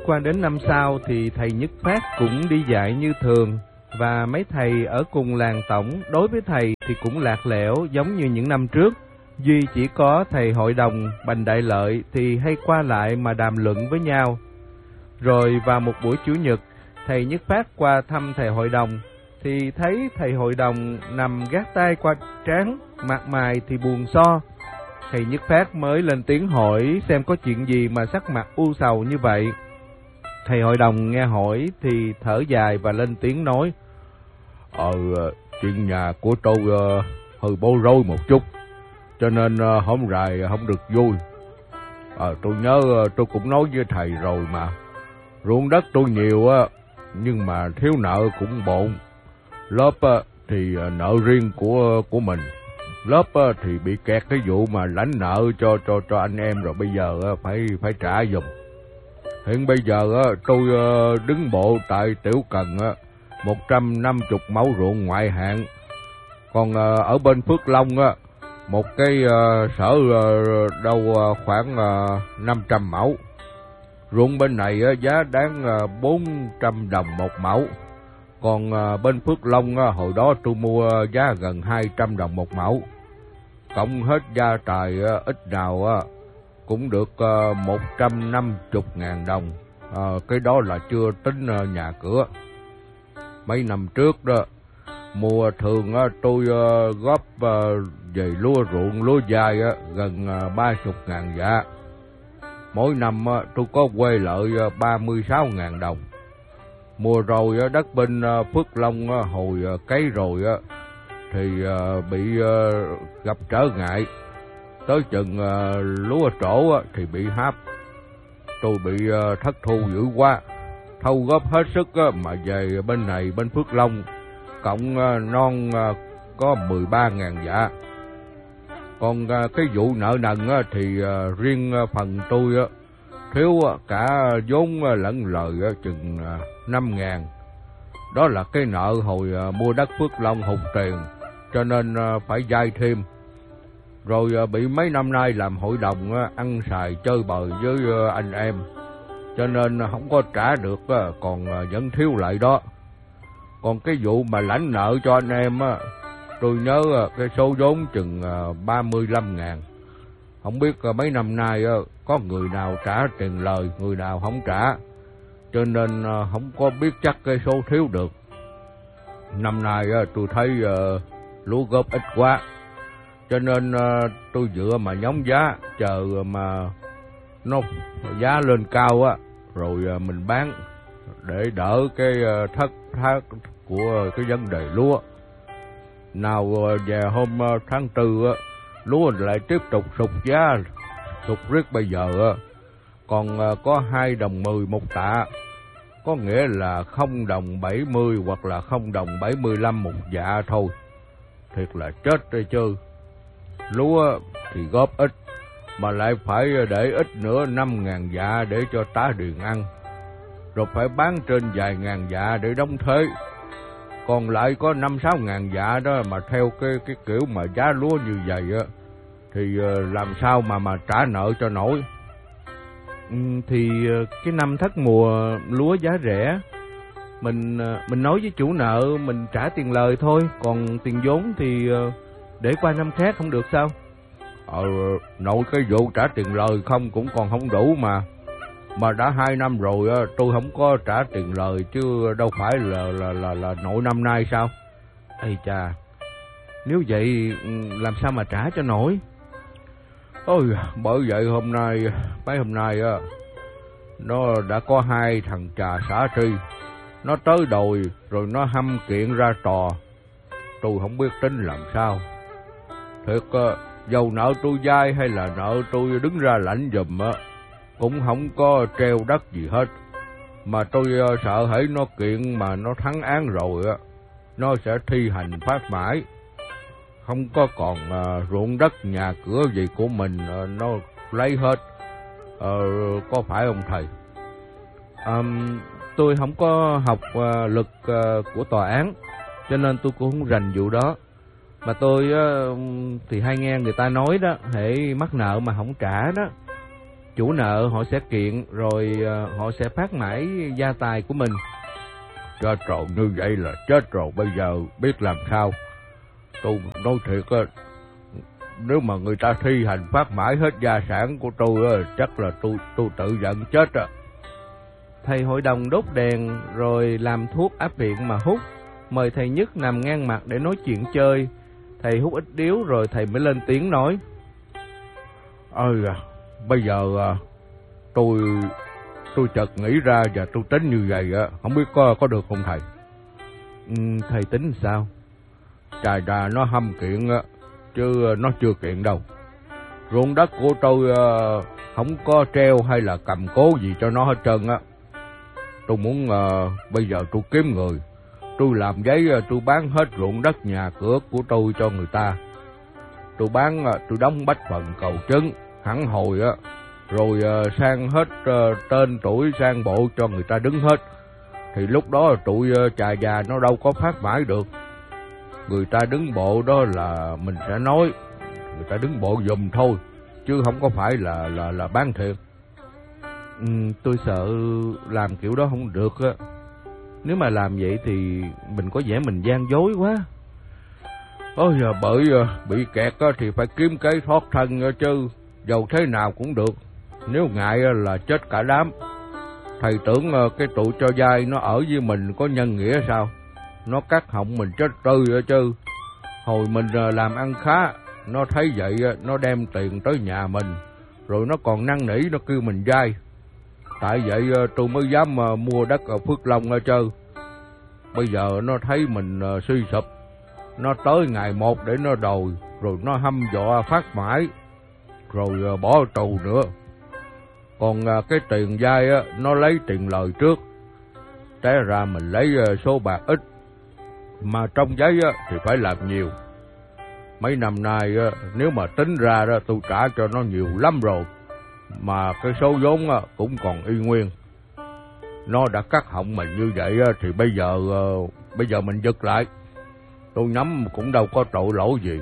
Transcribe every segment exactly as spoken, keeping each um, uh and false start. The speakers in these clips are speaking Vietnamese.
qua đến năm sau thì thầy Nhất Phát cũng đi dạy như thường, và mấy thầy ở cùng làng tổng đối với thầy thì cũng lạc lẽo giống như những năm trước. Duy chỉ có thầy hội đồng Bành Đại Lợi thì hay qua lại mà đàm luận với nhau. Rồi vào một buổi Chủ nhật, thầy Nhất Phát qua thăm thầy hội đồng thì thấy thầy hội đồng nằm gác tay qua trán, mặt mày thì buồn so. Thầy Nhất Phát mới lên tiếng hỏi xem có chuyện gì mà sắc mặt u sầu như vậy. Thầy hội đồng nghe hỏi thì thở dài và lên tiếng nói: Ờ, chuyện nhà của tôi uh, hơi bối rối một chút, cho nên uh, hôm rày không được vui. Ờ, tôi nhớ uh, tôi cũng nói với thầy rồi mà, ruộng đất tôi nhiều á, uh, nhưng mà thiếu nợ cũng bộn. Lớp uh, thì uh, nợ riêng của uh, của mình, lớp uh, thì bị kẹt cái vụ mà lãnh nợ cho cho cho anh em, rồi bây giờ uh, phải phải trả giùm. Hiện bây giờ uh, tôi uh, đứng bộ tại Tiểu Cần uh, một trăm năm mươi mẫu ruộng ngoại hạng, còn uh, ở bên Phước Long á, một cái uh, sở uh, đâu uh, khoảng uh, năm trăm mẫu. Ruộng bên này uh, giá đáng uh, bốn trăm đồng một mẫu, còn uh, bên Phước Long uh, hồi đó tôi mua uh, giá gần hai trăm đồng một mẫu. Cộng hết gia tài uh, ít nào uh, cũng được uh, một trăm năm mươi ngàn đồng, uh, cái đó là chưa tính uh, nhà cửa. Mấy năm trước đó, mùa thường á, tôi uh, góp uh, về lúa ruộng, lúa dai á, gần ba mươi ngàn dạ. Mỗi năm uh, tôi có quay lợi uh, ba mươi sáu ngàn đồng. Mùa rồi uh, đất bên uh, Phước Long uh, hồi uh, cấy rồi uh, thì uh, bị uh, gặp trở ngại. Tới chừng uh, lúa trổ uh, thì bị háp. Tôi bị uh, thất thu dữ quá. Thâu góp hết sức mà về bên này, bên Phước Long, cộng non có mười ba ngàn dạ. Còn cái vụ nợ nần thì riêng phần tôi thiếu cả vốn lẫn lời chừng năm ngàn. Đó là cái nợ hồi mua đất Phước Long hụt tiền, cho nên phải vay thêm. Rồi bị mấy năm nay làm hội đồng ăn xài chơi bời với anh em, cho nên không có trả được, còn vẫn thiếu lại đó. Còn cái vụ mà lãnh nợ cho anh em á, tôi nhớ cái số vốn chừng ba mươi lăm ngàn. Không biết mấy năm nay có người nào trả tiền lời, người nào không trả, cho nên không có biết chắc cái số thiếu được. Năm nay tôi thấy lúa góp ít quá, cho nên tôi dựa mà nhóm giá, chờ mà nó giá lên cao á, rồi mình bán để đỡ cái thất thoát của cái vấn đề lúa. Nào về hôm tháng tư á, lúa lại tiếp tục sụt giá, sụt riết bây giờ á, còn có hai đồng mười một tạ, có nghĩa là không đồng bảy mươi hoặc là không đồng bảy mươi lăm một dạ thôi. Thiệt là chết rồi chứ. Lúa thì góp ít, mà lại phải để ít nữa năm ngàn dạ để cho tá điền ăn, rồi phải bán trên vài ngàn dạ để đóng thuế. Còn lại có năm sáu ngàn dạ đó, mà theo cái cái kiểu mà giá lúa như vậy á, thì làm sao mà mà trả nợ cho nổi. Ừ, thì cái năm thất mùa lúa giá rẻ, mình mình nói với chủ nợ mình trả tiền lời thôi, còn tiền vốn thì để qua năm khác không được sao? Ờ, nội cái vụ trả tiền lời không cũng còn không đủ mà. Mà đã hai năm rồi á, tôi không có trả tiền lời, chứ đâu phải là là là, là nội năm nay sao? Ây chà, nếu vậy làm sao mà trả cho nổi? Ôi, bởi vậy hôm nay, mấy hôm nay á, nó đã có hai thằng trà xả tri, nó tới đòi rồi nó hâm kiện ra tòa. Tôi không biết tính làm sao. Thiệt, dầu nợ tôi vay hay là nợ tôi đứng ra lãnh giùm á, cũng không có treo đất gì hết. Mà tôi sợ hễ nó kiện mà nó thắng án rồi á, nó sẽ thi hành phát mãi, không có còn uh, ruộng đất nhà cửa gì của mình, uh, nó lấy hết. Uh, có phải không thầy? Um, tôi không có học uh, luật uh, của tòa án, cho nên tôi cũng không rành vụ đó. Mà tôi uh, thì hay nghe người ta nói đó, hễ mắc nợ mà không trả đó chủ nợ họ sẽ kiện, rồi uh, họ sẽ phát mãi gia tài của mình. Chết rồi, như vậy là chết rồi, bây giờ biết làm sao. Tôi nói thiệt á, nếu mà người ta thi hành phát mãi hết gia sản của tôi á, chắc là tôi tôi tự giận chết á. Thầy hội đồng đốt đèn rồi làm thuốc áp viện mà hút, mời thầy Nhất nằm ngang mặt để nói chuyện chơi. Thầy hút ít điếu rồi thầy mới lên tiếng nói: Ơi à, bây giờ à, tôi tôi chợt nghĩ ra và tôi tính như vậy á, không biết có có được không thầy? Ừ, thầy tính sao? Chà chà, nó hâm kiện á, chứ nó chưa kiện đâu. Ruộng đất của tôi à, không có treo hay là cầm cố gì cho nó hết trơn á. Tôi muốn à, bây giờ tôi kiếm người, tôi làm giấy, tôi bán hết ruộng đất nhà cửa của tôi cho người ta. Tôi bán, tôi đóng bách phần cầu trứng, hẳn hồi á, rồi uh, sang hết uh, tên tuổi sang bộ cho người ta đứng hết. Thì lúc đó tụi uh, trà già nó đâu có phát mãi được. Người ta đứng bộ đó là mình sẽ nói, người ta đứng bộ giùm thôi, chứ không có phải là là là bán thiệt. Ừ, tôi sợ làm kiểu đó không được á. Nếu mà làm vậy thì mình có vẻ mình gian dối quá. Ôi giờ bởi uh, bị kẹt á, thì phải kiếm cái thoát thân uh, chứ, dầu thế nào cũng được. Nếu ngại uh, là chết cả đám. Thầy tưởng uh, cái tụi cho dai nó ở với mình có nhân nghĩa sao? Nó cắt họng mình chết tươi uh, chứ. Hồi mình uh, làm ăn khá, nó thấy vậy uh, nó đem tiền tới nhà mình, rồi nó còn năn nỉ nó kêu mình dai. Tại vậy uh, tôi mới dám uh, mua đất ở Phước Long uh, chứ. Bây giờ nó thấy mình uh, suy sụp, nó tới ngày một để nó đòi, rồi nó hăm dọa phát mãi, rồi uh, bỏ tù nữa. Còn uh, cái tiền vay á, nó lấy tiền lời trước, té ra mình lấy uh, số bạc ít, mà trong giấy á, thì phải làm nhiều. Mấy năm nay á, nếu mà tính ra đó, tôi trả cho nó nhiều lắm rồi, mà cái số vốn á, cũng còn y nguyên. Nó đã cắt họng mình như vậy á, thì bây giờ uh, bây giờ mình giật lại, tôi nhắm cũng đâu có tội lỗi gì.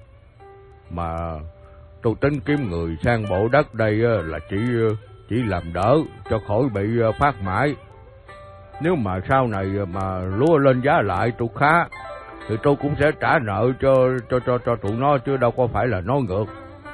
Mà tôi tính kiếm người sang bộ đất đây là chỉ chỉ làm đỡ cho khỏi bị phát mãi. Nếu mà sau này mà lúa lên giá lại tôi khá, thì tôi cũng sẽ trả nợ cho cho cho cho tụi nó, chứ đâu có phải là nói ngược.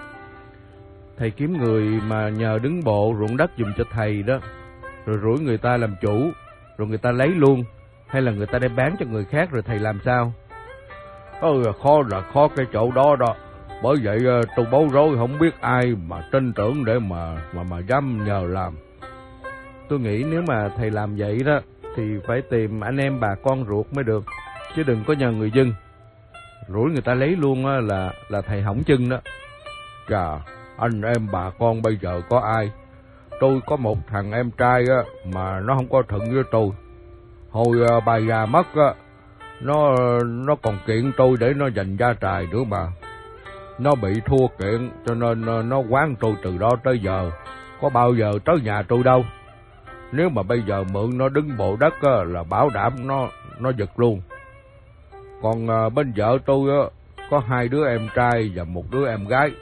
Thầy kiếm người mà nhờ đứng bộ ruộng đất giùm cho thầy đó, rồi rủi người ta làm chủ, rồi người ta lấy luôn, hay là người ta đem bán cho người khác rồi thầy làm sao? Ừ, khó là khó cái chỗ đó đó. Bởi vậy tôi bối rối, không biết ai mà tin tưởng để mà mà mà dám nhờ làm. Tôi nghĩ nếu mà thầy làm vậy đó thì phải tìm anh em bà con ruột mới được, chứ đừng có nhờ người dân. Rủi người ta lấy luôn á là là thầy hỏng chân đó. Chà, anh em bà con bây giờ có ai? Tôi có một thằng em trai á mà nó không có thuận với tôi. Hồi bà già mất á, nó nó còn kiện tôi để nó giành gia tài nữa mà. Nó bị thua kiện cho nên nó quán tôi từ đó tới giờ, có bao giờ tới nhà tôi đâu. Nếu mà bây giờ mượn nó đứng bộ đất á, là bảo đảm nó nó giật luôn. Còn à, bên vợ tôi á, có hai đứa em trai và một đứa em gái.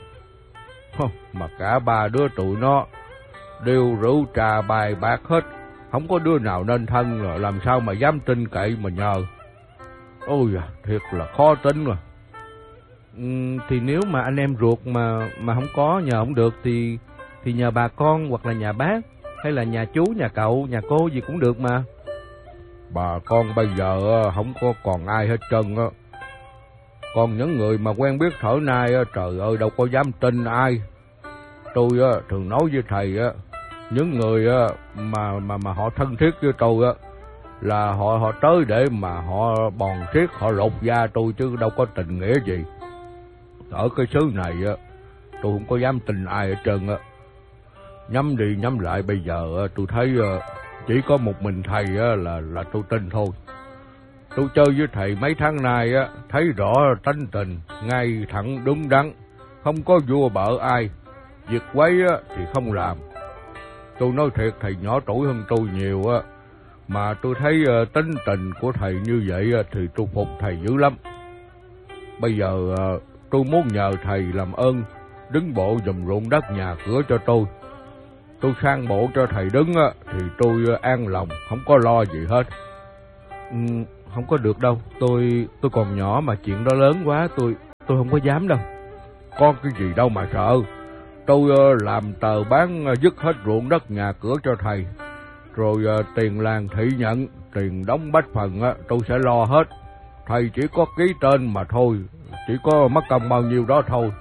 Mà cả ba đứa tụi nó đều rượu trà bài bạc hết, không có đứa nào nên thân, rồi làm sao mà dám tin cậy mà nhờ. Ôi à, thiệt là khó tính mà. Ừ, thì nếu mà anh em ruột mà mà không có nhờ không được thì thì nhờ bà con hoặc là nhà bác, hay là nhà chú, nhà cậu, nhà cô gì cũng được mà. Bà con bây giờ không có còn ai hết trơn á. Còn những người mà quen biết thở nay, trời ơi, đâu có dám tin ai. Tôi thường nói với thầy, những người mà mà mà họ thân thiết với tôi á, là họ họ tới để mà họ bòn xiết, họ lột da tôi, chứ đâu có tình nghĩa gì. Ở cái xứ này á, tôi không có dám tin ai hết trơn á. Nhắm đi nhắm lại bây giờ tôi thấy chỉ có một mình thầy là là tôi tin thôi. Tôi chơi với thầy mấy tháng nay á, thấy rõ tánh tình ngay thẳng đúng đắn, không có vua bợ ai. Việc quấy á thì không làm. Tôi nói thiệt, thầy nhỏ tuổi hơn tôi nhiều á, mà tôi thấy uh, tính tình của thầy như vậy uh, thì tôi phục thầy dữ lắm. Bây giờ uh, tôi muốn nhờ thầy làm ơn đứng bộ giùm ruộng đất nhà cửa cho tôi. tôi sang bộ cho thầy đứng á, thì tôi an lòng, không có lo gì hết. Ừ, không có được đâu, tôi tôi còn nhỏ mà chuyện đó lớn quá, tôi tôi không có dám đâu. Có cái gì đâu mà sợ. Tôi làm tờ bán dứt hết ruộng đất nhà cửa cho thầy, rồi tiền làng thị nhận, tiền đóng bách phần á, tôi sẽ lo hết. Thầy chỉ có ký tên mà thôi, chỉ có mất công bao nhiêu đó thôi.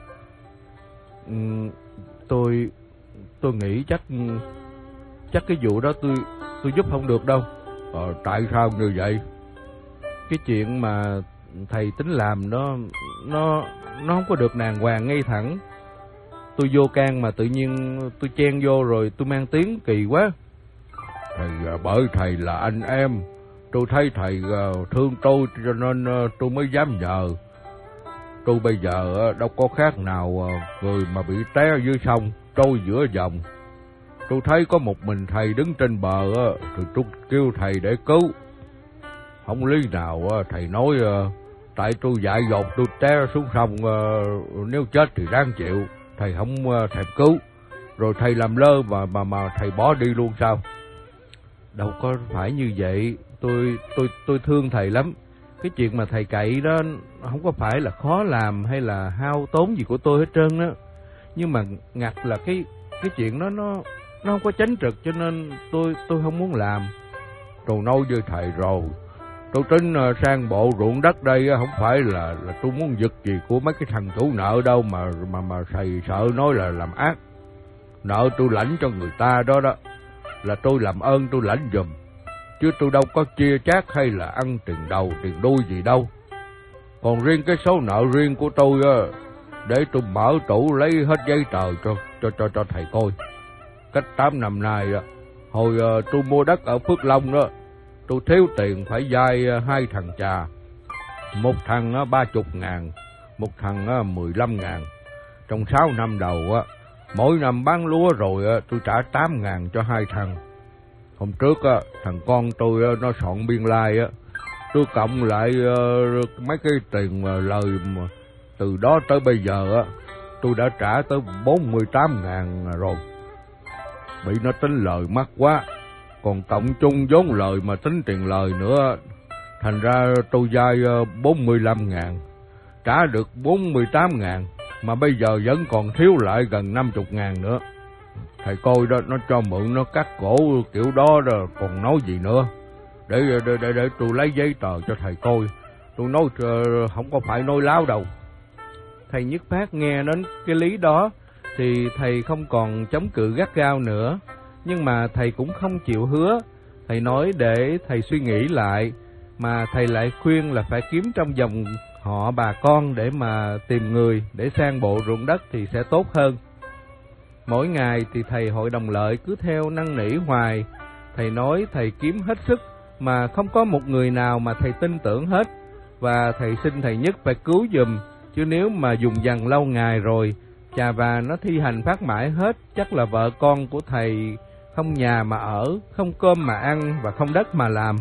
Ừ, tôi tôi nghĩ chắc chắc cái vụ đó tôi tôi giúp không được đâu. Ờ, tại sao như vậy? Cái chuyện mà thầy tính làm nó nó nó không có được đàng hoàng ngay thẳng. Tôi vô can mà tự nhiên tôi chen vô rồi tôi mang tiếng kỳ quá. Thì bởi thầy là anh em, tôi thấy thầy thương tôi cho nên tôi mới dám nhờ. Tôi bây giờ đâu có khác nào người mà bị té dưới sông trôi giữa dòng. Tôi thấy có một mình thầy đứng trên bờ thì tôi kêu thầy để cứu. Không lý nào thầy nói tại tôi dại dột tôi té xuống sông, nếu chết thì đáng chịu, thầy không thèm cứu, rồi thầy làm lơ mà mà mà thầy bỏ đi luôn sao? Đâu có phải như vậy, tôi tôi tôi thương thầy lắm. Cái chuyện mà thầy cậy đó không có phải là khó làm hay là hao tốn gì của tôi hết trơn đó. Nhưng mà ngặt là cái cái chuyện đó nó nó không có chánh trực, cho nên tôi tôi không muốn làm. Tôi nói với thầy rồi, tôi tính sang bộ ruộng đất đây không phải là là tôi muốn giật gì của mấy cái thằng chủ nợ đâu mà mà mà thầy sợ nói là làm ác. Nợ tôi lãnh cho người ta đó đó là tôi làm ơn tôi lãnh giùm, chứ tôi đâu có chia chác hay là ăn tiền đầu tiền đuôi gì đâu. Còn riêng cái số nợ riêng của tôi á, để tôi mở tủ lấy hết giấy tờ cho cho cho cho thầy coi. Cách tám năm nay á, hồi tôi mua đất ở Phước Long đó, tôi thiếu tiền phải vay hai thằng chà, một thằng ba chục ngàn, một thằng mười lăm ngàn. Trong sáu năm đầu á, mỗi năm bán lúa rồi tôi trả tám ngàn cho hai thằng. Hôm trước á, thằng con tôi nó soạn biên lai like, á, tôi cộng lại mấy cái tiền lời mà từ đó tới bây giờ á, tôi đã trả tới bốn mươi tám ngàn rồi. Bị nó tính lời mắc quá, còn cộng chung vốn lời mà tính tiền lời nữa, thành ra tôi vay bốn mươi lăm ngàn, trả được bốn mươi tám ngàn, mà bây giờ vẫn còn thiếu lại gần năm mươi ngàn nữa. Thầy coi đó, nó cho mượn nó cắt cổ kiểu đó rồi còn nói gì nữa. Để để để, để tôi lấy giấy tờ cho thầy coi. Tôi nói không có phải nói láo đâu. Thầy Nhất Phát nghe đến cái lý đó thì thầy không còn chống cự gắt gao nữa, nhưng mà thầy cũng không chịu hứa. Thầy nói để thầy suy nghĩ lại, mà thầy lại khuyên là phải kiếm trong dòng họ bà con để mà tìm người để sang bộ ruộng đất thì sẽ tốt hơn. Mỗi ngày thì thầy hội đồng lợi cứ theo năn nỉ hoài. Thầy nói thầy kiếm hết sức mà không có một người nào mà thầy tin tưởng hết, và thầy xin thầy Nhất phải cứu giùm, chứ nếu mà dùng dần lâu ngày rồi chà và nó thi hành phát mãi hết, chắc là vợ con của thầy không nhà mà ở, không cơm mà ăn và không đất mà làm.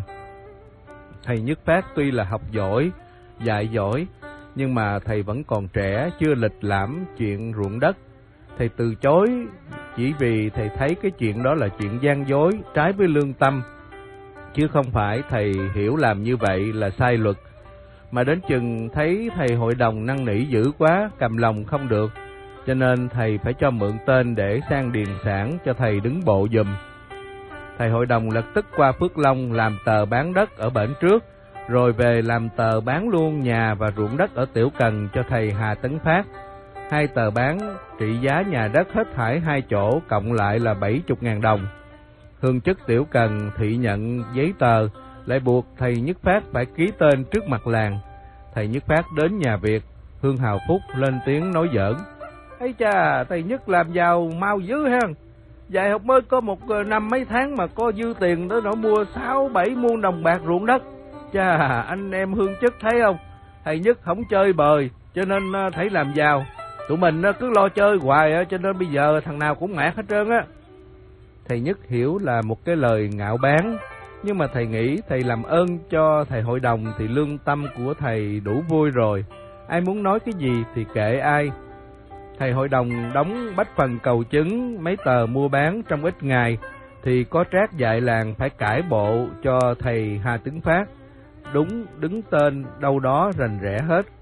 Thầy Nhất Phát tuy là học giỏi, dạy giỏi, nhưng mà thầy vẫn còn trẻ, chưa lịch lãm chuyện ruộng đất. Thầy từ chối chỉ vì thầy thấy cái chuyện đó là chuyện gian dối, trái với lương tâm, chứ không phải thầy hiểu làm như vậy là sai luật. Mà đến chừng thấy thầy hội đồng năn nỉ dữ quá, cầm lòng không được, cho nên thầy phải cho mượn tên để sang điền sản cho thầy đứng bộ giùm. Thầy hội đồng lập tức qua Phước Long làm tờ bán đất ở bển trước, rồi về làm tờ bán luôn nhà và ruộng đất ở Tiểu Cần cho thầy Hà Tấn Phát. Hai tờ bán trị giá nhà đất hết thảy hai chỗ cộng lại là bảy mươi ngàn đồng. Hương chức Tiểu Cần thị nhận giấy tờ, lại buộc thầy Nhất Phát phải ký tên trước mặt làng. Thầy Nhất Phát đến nhà Việt, Hương hào phúc lên tiếng nói giỡn: "Ấy cha, thầy Nhất làm giàu mau dữ ha. Dạy học mới có một năm mấy tháng mà có dư tiền tới nỗi mua sáu bảy muôn đồng bạc ruộng đất. Cha, anh em hương chức thấy không? Thầy Nhất không chơi bời, cho nên thấy làm giàu. Tụi mình cứ lo chơi hoài, cho nên bây giờ thằng nào cũng ngạt hết trơn á." Thầy Nhất hiểu là một cái lời ngạo báng, nhưng mà thầy nghĩ thầy làm ơn cho thầy hội đồng thì lương tâm của thầy đủ vui rồi. Ai muốn nói cái gì thì kệ ai. thầy hội đồng đóng bách phần cầu chứng mấy tờ mua bán trong ít ngày, thì có trác dạy làng phải cải bộ cho thầy Hà Tứng Phát, đúng đứng tên đâu đó rành rẽ hết.